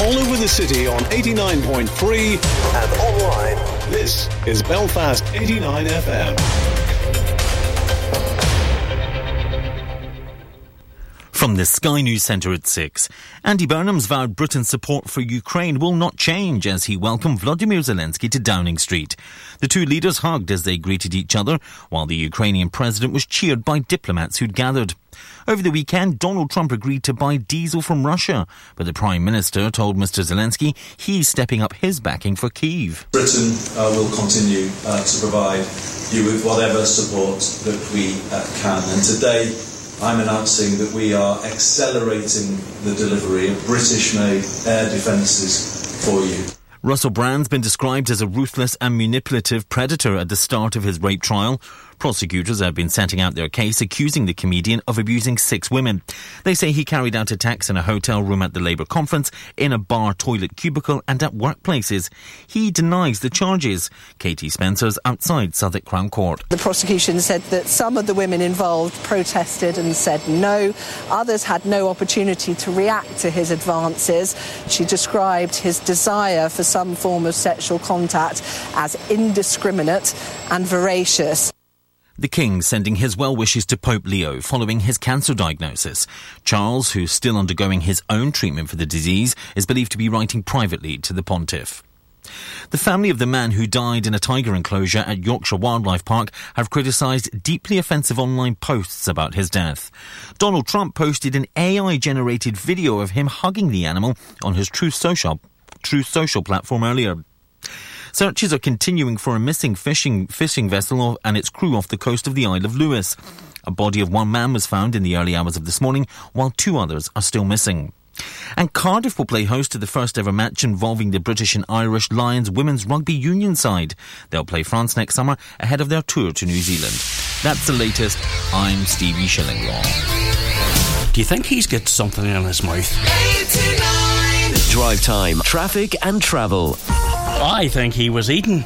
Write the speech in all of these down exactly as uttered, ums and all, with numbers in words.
all over the city on eighty-nine point three and online. This is Belfast eighty-nine F M. From the Sky News Centre at six, Andy Burnham's vowed Britain's support for Ukraine will not change as he welcomed Volodymyr Zelensky to Downing Street. The two leaders hugged as they greeted each other, while the Ukrainian president was cheered by diplomats who'd gathered. Over the weekend, Donald Trump agreed to buy diesel from Russia, but the Prime Minister told Mister Zelensky he's stepping up his backing for Kyiv. Britain uh, will continue uh, to provide you with whatever support that we uh, can. And today, I'm announcing that we are accelerating the delivery of British-made air defences for you. Russell Brand's been described as a ruthless and manipulative predator at the start of his rape trial. Prosecutors have been setting out their case accusing the comedian of abusing six women. They say he carried out attacks in a hotel room at the Labour conference, in a bar toilet cubicle and at workplaces. He denies the charges. Katie Spencer's outside Southwark Crown Court. The prosecution said that some of the women involved protested and said no. Others had no opportunity to react to his advances. She described his desire for some form of sexual contact as indiscriminate and voracious. The King sending his well wishes to Pope Leo following his cancer diagnosis. Charles, who's still undergoing his own treatment for the disease, is believed to be writing privately to the Pontiff. The family of the man who died in a tiger enclosure at Yorkshire Wildlife Park have criticised deeply offensive online posts about his death. Donald Trump posted an A I-generated video of him hugging the animal on his Truth Social, Truth Social platform earlier. Searches are continuing for a missing fishing fishing vessel and its crew off the coast of the Isle of Lewis. A body of one man was found in the early hours of this morning, while two others are still missing. And Cardiff will play host to the first ever match involving the British and Irish Lions women's rugby union side. They'll play France next summer ahead of their tour to New Zealand. That's the latest. I'm Stevie Shillinglaw. Do you think he's got something in his mouth? eighty-nine Drive time, traffic and travel. I think he was eating.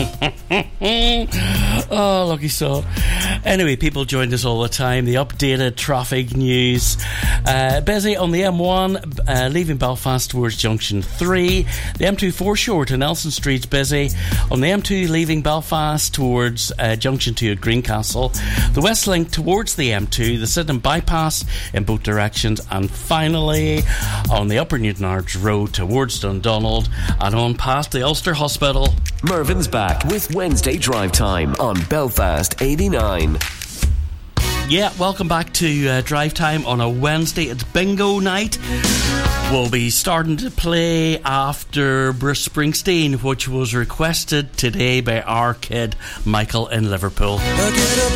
Oh, lucky so. Anyway, people joined us all the time. The updated traffic news. Uh, busy on the M one, uh, leaving Belfast towards Junction three. The M two foreshore to Nelson Street's busy. On the M two, leaving Belfast towards uh, Junction two at Greencastle. The West Link towards the M two. The Sydenham bypass in both directions. And finally, on the Upper Newtonards Road towards Dundonald and on past the Ulster Hospital. Mervyn's back with Wednesday Drive Time on Belfast eighty-nine. Yeah, welcome back to uh, Drive Time on a Wednesday. It's bingo night. We'll be starting to play after Bruce Springsteen, which was requested today by our kid Michael in Liverpool. I get up